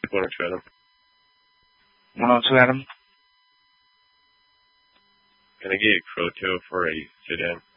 102, Adam. 102, Adam. Can I get a photo for a sedan?